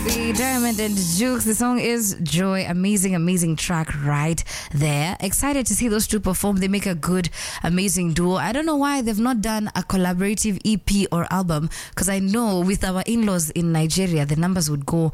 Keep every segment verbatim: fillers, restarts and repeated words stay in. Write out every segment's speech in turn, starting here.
Diamond and Jukes. The song is Joy. Amazing, amazing track right there. Excited to see those two perform. They make a good, amazing duo. I don't know why they've not done a collaborative E P or album, because I know with our in-laws in Nigeria, the numbers would go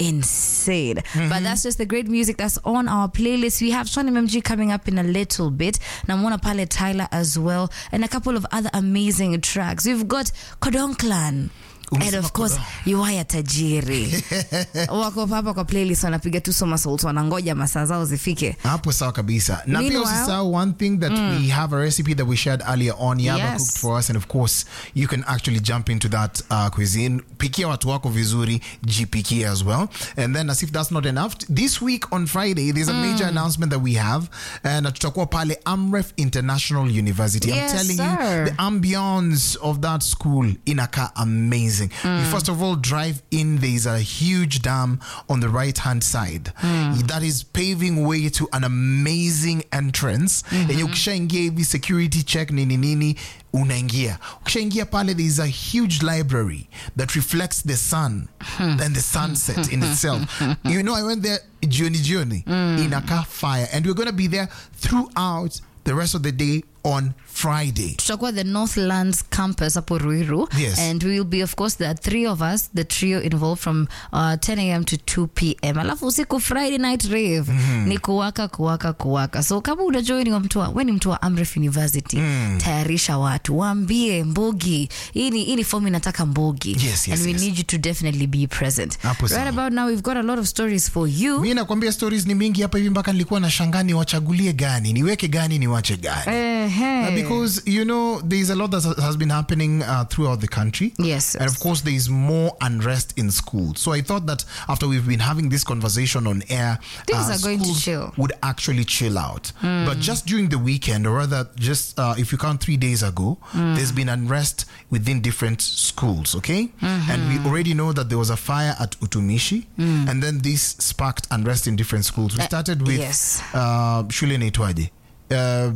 insane. Mm-hmm. But that's just the great music that's on our playlist. We have Sean M M G coming up in a little bit. Namona Pale Tyler as well. And a couple of other amazing tracks. We've got Kodong Clan. And of course, Yuaya Tajiri. Wako hapa kwa playlist wanapiga tu soma sauti, wanangoja masaa zao zifike. Hapo sawa kabisa. Na pia usisahau one thing that mm. we have a recipe that we shared earlier on. Yaba yes. cooked for us, and of course, you can actually jump into that uh, cuisine. Pikia watu wako vizuri, jipikia as well. And then as if that's not enough, this week on Friday, there's a mm. major announcement that we have. And tutakuwa pale Amref International University. Yes, I'm telling sir. you, the ambience of that school inaka amazing. Mm. You first of all drive in, there is a huge dam on the right hand side mm. that is paving way to an amazing entrance. Mm-hmm. And ukishaingia hivi security check nini nini unaingia. Ukishaingia pale, there is a huge library that reflects the sun and the sunset in itself. You know, I went there jioni jioni mm. in a fire, and we're going to be there throughout the rest of the day on Friday. Tutakuwa the Northlands campus hapo Ruiru. Yes. And we will be, of course, the three of us, the trio involved from uh, ten a.m. to two p.m. Alafu usiku Friday night rave. Mm-hmm. Ni kuwaka, kuwaka, kuwaka. So kama unajoin wa mtu wa, we ni mtu wa Amref University, mm. tayarisha watu. Waambie mbogi. Ini, ini form inataka mbogi. Yes, yes, and we yes. need you to definitely be present. Apo right about now, we've got a lot of stories for you. Mimi nakwambia stories ni mingi hapa hivi mpaka nilikuwa na shangani wachagulie gani, niweke gani, niwache gani. Eh, hey. Uh, because, you know, there's a lot that has been happening uh, throughout the country. Yes, yes. And of course, there is more unrest in schools. So I thought that after we've been having this conversation on air, things uh, are going to chill. Would actually chill out. Mm. But just during the weekend, or rather just uh, if you count three days ago, mm. there's been unrest within different schools, okay? Mm-hmm. And we already know that there was a fire at Utumishi, mm. and then this sparked unrest in different schools. We started with uh, yes. uh, Shule Naitwaje. Uh,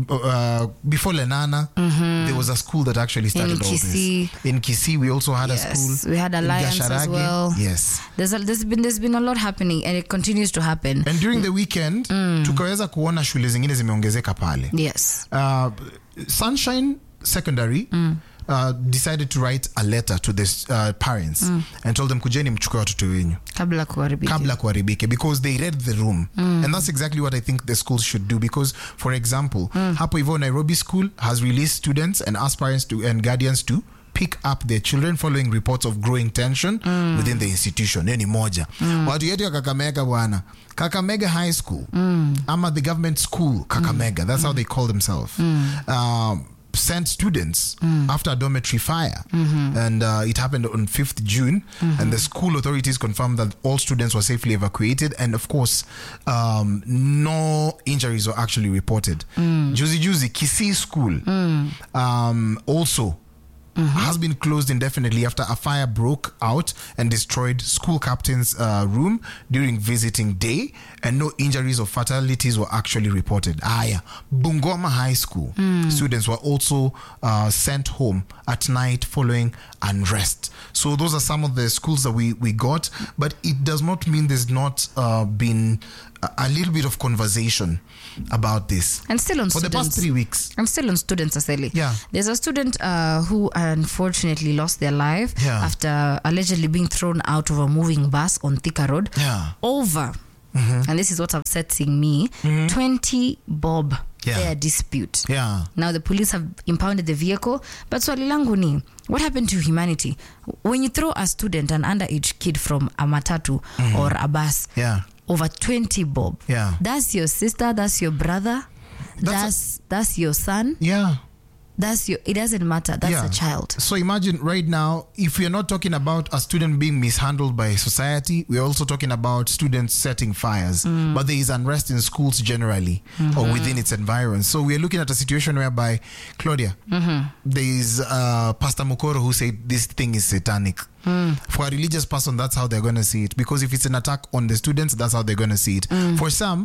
uh, before Lenana, mm-hmm. there was a school that actually started in all Kisii. this. In Kisii, we also had yes. a school. We had Alliance as well. Yes. There's, a, there's been there's been a lot happening, and it continues to happen. And during the weekend, mm. tukaweza kuona shule zingine zimeongezeka pale. Yes. Uh, Sunshine Secondary mm. Uh, decided to write a letter to the uh, parents mm. and told them kujeni mchukue watoto wenyu kabla kuharibike kabla kuharibike because they read the room mm. and that's exactly what I think the schools should do, because for example mm. hapo hivyo Nairobi school has released students and aspirants to and guardians to pick up their children following reports of growing tension mm. within the institution. Neni moja mm. watu yetu ya Kakamega bwana, Kakamega High School mm. ama the government school Kakamega, mm. that's how they call themselves. mm. um, sent students mm. after a dormitory fire, mm-hmm. and uh, it happened on fifth June, mm-hmm. and the school authorities confirmed that all students were safely evacuated, and of course um, no injuries were actually reported. mm. Juzi Juzi Kisii school mm. um, also Mm-hmm. has been closed indefinitely after a fire broke out and destroyed school captain's uh, room during visiting day, and no injuries or fatalities were actually reported. Aya, Bungoma High School mm. students were also uh, sent home at night following unrest. So those are some of the schools that we, we got, but it does not mean there's not uh, been a, a little bit of conversation about this. And still on for students. the past three weeks. I'm still on students, Aseli. Yeah. There's a student uh, who unfortunately lost their life yeah. after allegedly being thrown out of a moving bus on Thika Road yeah. over, mm-hmm. and this is what's upsetting me, mm-hmm. twenty bob yeah. their dispute. Yeah. Now the police have impounded the vehicle, but swali langu ni, what happened to humanity? When you throw a student, an underage kid from a matatu mm-hmm. or a bus, yeah. over twenty bob. Yeah. That's your sister, that's your brother, that's that's, a, that's your son. Yeah. That's your, it doesn't matter. That's yeah. a child. So imagine right now, if we're not talking about a student being mishandled by society, we're also talking about students setting fires. Mm. But there is unrest in schools generally, mm-hmm. or within its environs. So we're looking at a situation whereby, Claudia, mm-hmm. there is uh, Pastor Mukoro who said this thing is satanic. Mm. For a religious person, that's how they're going to see it. Because if it's an attack on the students, that's how they're going to see it. Mm. For some,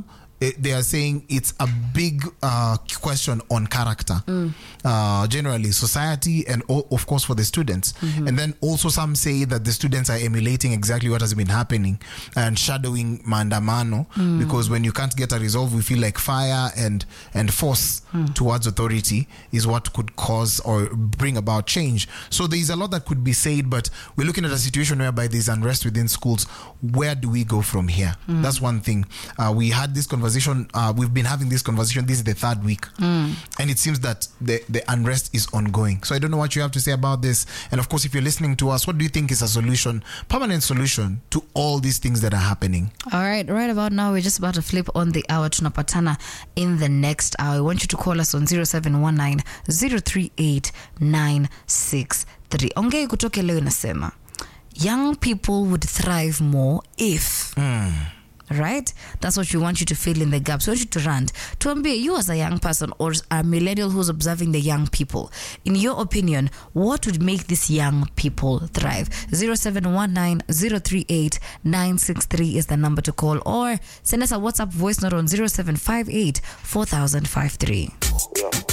they, they are saying it's a big uh, question on character, mm. uh, generally society, and o- of course for the students. Mm-hmm. And then also some say that the students are emulating exactly what has been happening and shadowing maandamano, mm. because when you can't get a resolve, we feel like fire and and force mm. towards authority is what could cause or bring about change. So there is a lot that could be said, but we're looking at a situation whereby there's unrest within schools. Where do we go from here? Mm. That's one thing. Uh, we had this conversation, uh, we've been having this conversation, this is the third week, mm. and it seems that the, the unrest is ongoing. So I don't know what you have to say about this. And of course, if you're listening to us, what do you think is a solution, permanent solution to all these things that are happening? All right, right about now, we're just about to flip on the hour. Tunapatana in the next hour. I want you to call us on zero seven one nine, zero three eight, nine six three. Ongei kutoke leo inasema, young people would thrive more if... Mm. Right? That's what we want you to fill in the gaps. We want you to rant. Tuambie, you as a young person or a millennial who's observing the young people, in your opinion, what would make these young people thrive? zero seven one nine, zero three eight, nine six three is the number to call, or send us a WhatsApp voice note on zero seven five eight, four thousand five three.